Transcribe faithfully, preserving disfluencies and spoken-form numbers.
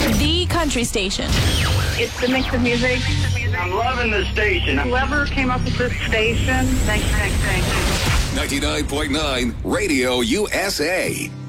The country station. It's the mix of music. I'm loving the station. Whoever came up with this station, thank you, thank you, thank you. ninety-nine point nine Radio U S A.